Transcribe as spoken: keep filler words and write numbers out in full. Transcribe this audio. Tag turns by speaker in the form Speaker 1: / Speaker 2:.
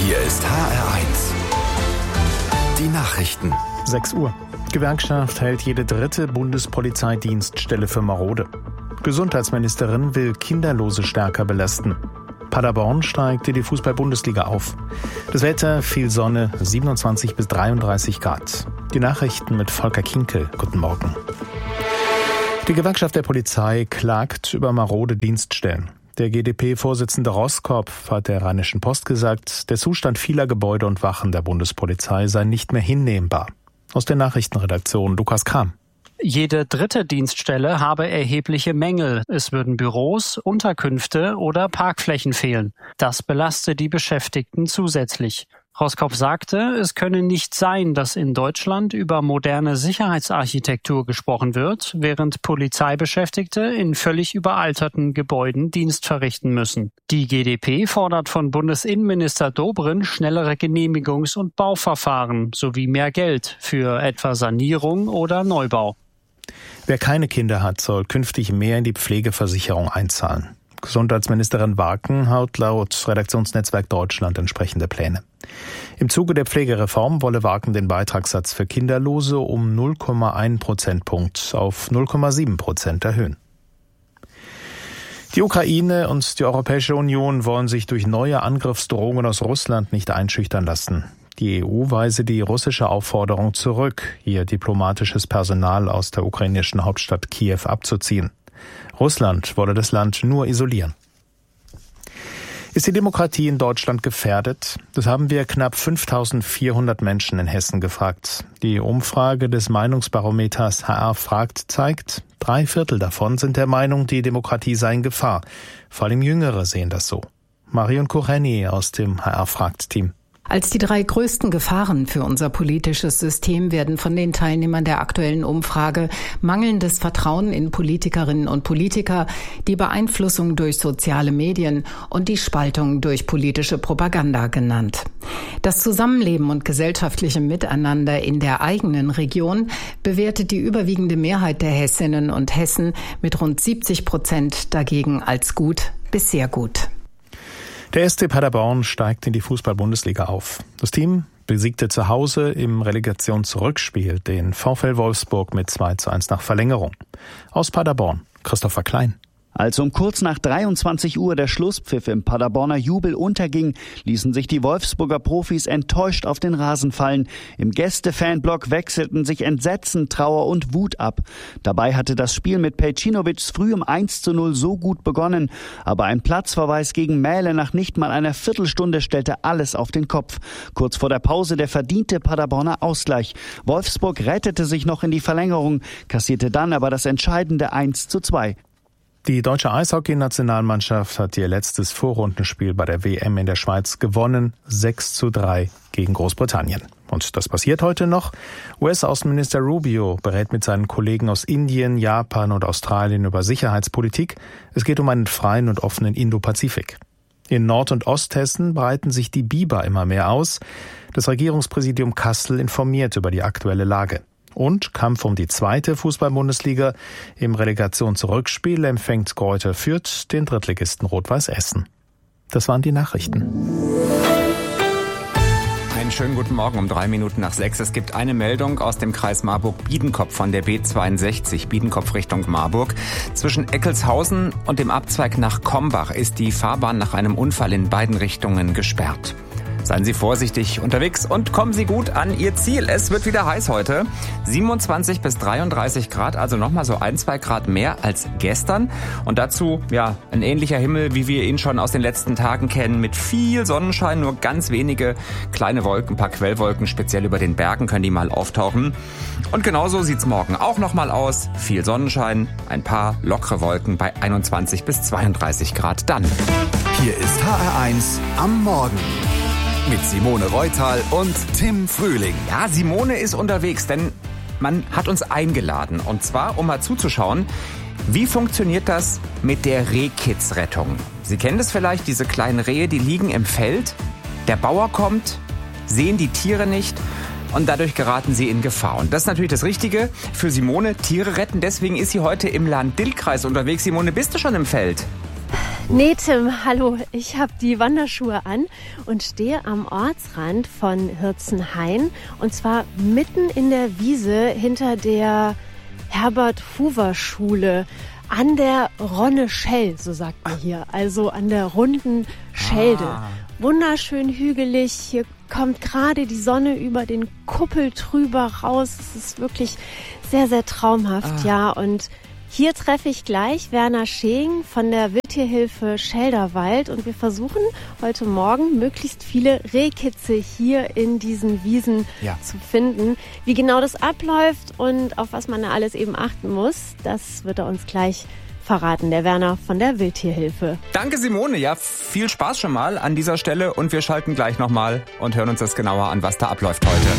Speaker 1: Hier ist H R eins. Die Nachrichten.
Speaker 2: sechs Uhr. Gewerkschaft hält jede dritte Bundespolizeidienststelle für marode. Gesundheitsministerin will Kinderlose stärker belasten. Paderborn steigt in die Fußball-Bundesliga auf. Das Wetter, viel Sonne, siebenundzwanzig bis dreiunddreißig Grad. Die Nachrichten mit Volker Kinkel. Guten Morgen. Die Gewerkschaft der Polizei klagt über marode Dienststellen. Der G d P-Vorsitzende Roskopf hat der Rheinischen Post gesagt, der Zustand vieler Gebäude und Wachen der Bundespolizei sei nicht mehr hinnehmbar. Aus der Nachrichtenredaktion Lukas Kram.
Speaker 3: Jede dritte Dienststelle habe erhebliche Mängel. Es würden Büros, Unterkünfte oder Parkflächen fehlen. Das belaste die Beschäftigten zusätzlich. Roskopf sagte, es könne nicht sein, dass in Deutschland über moderne Sicherheitsarchitektur gesprochen wird, während Polizeibeschäftigte in völlig überalterten Gebäuden Dienst verrichten müssen. Die G d P fordert von Bundesinnenminister Dobrindt schnellere Genehmigungs- und Bauverfahren sowie mehr Geld für etwa Sanierung oder Neubau.
Speaker 2: Wer keine Kinder hat, soll künftig mehr in die Pflegeversicherung einzahlen. Gesundheitsministerin Waken hat laut Redaktionsnetzwerk Deutschland entsprechende Pläne. Im Zuge der Pflegereform wolle Waken den Beitragssatz für Kinderlose um null Komma eins Prozentpunkt auf null Komma sieben Prozent erhöhen. Die Ukraine und die Europäische Union wollen sich durch neue Angriffsdrohungen aus Russland nicht einschüchtern lassen. Die E U weise die russische Aufforderung zurück, ihr diplomatisches Personal aus der ukrainischen Hauptstadt Kiew abzuziehen. Russland wolle das Land nur isolieren. Ist die Demokratie in Deutschland gefährdet? Das haben wir knapp fünftausendvierhundert Menschen in Hessen gefragt. Die Umfrage des Meinungsbarometers H R fragt zeigt, drei Viertel davon sind der Meinung, die Demokratie sei in Gefahr. Vor allem Jüngere sehen das so. Marion Kucheni aus dem H R fragt Team.
Speaker 4: Als die drei größten Gefahren für unser politisches System werden von den Teilnehmern der aktuellen Umfrage mangelndes Vertrauen in Politikerinnen und Politiker, die Beeinflussung durch soziale Medien und die Spaltung durch politische Propaganda genannt. Das Zusammenleben und gesellschaftliche Miteinander in der eigenen Region bewertet die überwiegende Mehrheit der Hessinnen und Hessen mit rund siebzig Prozent dagegen als gut bis sehr gut.
Speaker 2: Der S C Paderborn steigt in die Fußball-Bundesliga auf. Das Team besiegte zu Hause im Relegationsrückspiel den VfL Wolfsburg mit zwei zu eins nach Verlängerung. Aus Paderborn, Christopher Klein.
Speaker 5: Als um kurz nach dreiundzwanzig Uhr der Schlusspfiff im Paderborner Jubel unterging, ließen sich die Wolfsburger Profis enttäuscht auf den Rasen fallen. Im Gäste-Fanblock wechselten sich Entsetzen, Trauer und Wut ab. Dabei hatte das Spiel mit Pejcinovic früh um eins zu null so gut begonnen. Aber ein Platzverweis gegen Mähle nach nicht mal einer Viertelstunde stellte alles auf den Kopf. Kurz vor der Pause der verdiente Paderborner Ausgleich. Wolfsburg rettete sich noch in die Verlängerung, kassierte dann aber das entscheidende eins zu zwei.
Speaker 2: Die deutsche Eishockey-Nationalmannschaft hat ihr letztes Vorrundenspiel bei der W M in der Schweiz gewonnen, sechs zu drei gegen Großbritannien. Und das passiert heute noch. U S-Außenminister Rubio berät mit seinen Kollegen aus Indien, Japan und Australien über Sicherheitspolitik. Es geht um einen freien und offenen Indo-Pazifik. In Nord- und Osthessen breiten sich die Biber immer mehr aus. Das Regierungspräsidium Kassel informiert über die aktuelle Lage. Und Kampf um die zweite Fußball-Bundesliga. Im Relegationsrückspiel empfängt Greuther Fürth den Drittligisten Rot-Weiß Essen. Das waren die Nachrichten.
Speaker 6: Einen schönen guten Morgen um drei Minuten nach sechs. Es gibt eine Meldung aus dem Kreis Marburg-Biedenkopf von der B zweiundsechzig, Biedenkopf Richtung Marburg. Zwischen Eckelshausen und dem Abzweig nach Kombach ist die Fahrbahn nach einem Unfall in beiden Richtungen gesperrt. Seien Sie vorsichtig unterwegs und kommen Sie gut an Ihr Ziel. Es wird wieder heiß heute. siebenundzwanzig bis dreiunddreißig Grad, also nochmal so ein, zwei Grad mehr als gestern. Und dazu, ja, ein ähnlicher Himmel, wie wir ihn schon aus den letzten Tagen kennen, mit viel Sonnenschein, nur ganz wenige kleine Wolken, ein paar Quellwolken, speziell über den Bergen können die mal auftauchen. Und genauso sieht's morgen auch nochmal aus. Viel Sonnenschein, ein paar lockere Wolken bei einundzwanzig bis zweiunddreißig Grad dann.
Speaker 1: Hier ist H R eins am Morgen. Mit Simone Reutal und Tim Frühling.
Speaker 6: Ja, Simone ist unterwegs, denn man hat uns eingeladen. Und zwar, um mal zuzuschauen, wie funktioniert das mit der Rehkitzrettung? Sie kennen das vielleicht, diese kleinen Rehe, die liegen im Feld. Der Bauer kommt, sehen die Tiere nicht und dadurch geraten sie in Gefahr. Und das ist natürlich das Richtige für Simone, Tiere retten. Deswegen ist sie heute im Lahn-Dill-Kreis unterwegs. Simone, bist du schon im Feld?
Speaker 7: Nee, Tim, hallo. Ich habe die Wanderschuhe an und stehe am Ortsrand von Hirzenhain. Und zwar mitten in der Wiese hinter der Herbert-Hoover-Schule an der Ronne-Schell, so sagt man hier. Also an der runden Schelde. Ah. Wunderschön hügelig. Hier kommt gerade die Sonne über den Kuppel drüber raus. Es ist wirklich sehr, sehr traumhaft. Ah. Ja, und hier treffe ich gleich Werner Scheeng von der Wildtierhilfe Schelderwald und wir versuchen heute Morgen möglichst viele Rehkitze hier in diesen Wiesen ja. zu finden. Wie genau das abläuft und auf was man da alles eben achten muss, das wird er uns gleich verraten, der Werner von der Wildtierhilfe.
Speaker 6: Danke, Simone. Ja, viel Spaß schon mal an dieser Stelle und wir schalten gleich nochmal und hören uns das genauer an, was da abläuft heute.